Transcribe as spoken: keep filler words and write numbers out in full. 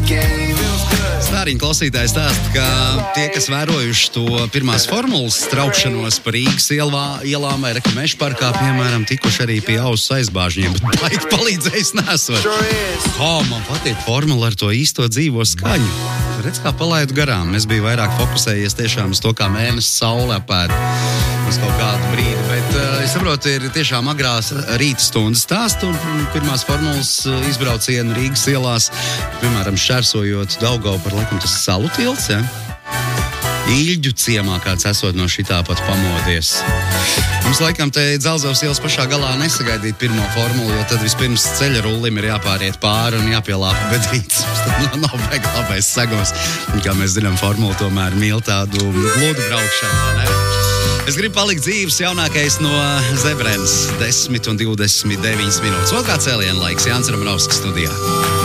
Stāriņa klausītājs stāsta, ka tie, kas vērojuši to pirmās formulas traukšanos pa Rīgas ielā, ielām vai Reka Meža parkā, piemēram, tikuši arī pie ausu aizbāžņiem, bet baigi palīdzējis nesot. Kā man patīk formula ar to īsto dzīvo skaņu. Redz, kā palaidu garām. Es biju vairāk fokusējies tiešām uz to, kā mēnesis saule apēd uz kaut kādu brīdi. Bet uh, es saprotu, ir tiešām agrās rīta stundas stāstu un pirmās formulas izbraucienu Rīgas ielās, piemēram, šķērsojot Daugava par laikam tas Salu tilts, ja? Īļģu ciemā kāds esot no šitā pat pamodies. Mums laikam te Dzelzavas ielas pašā galā nesagaidīt pirmo formulu, jo tad vispirms ceļa rullim ir jāpāriet pāri un jāpielāpa bedrītes. Tad nav baigi labais segums. Un, kā mēs zinām, formula tomēr mīl tādu gludu braukšanu, ne? Es gribu palikt dzīves jaunākais no Zebrenes. desmit un divdesmit deviņas minūtes. Vēl kā cēliena laiks, Jānis Romanovskis studijā.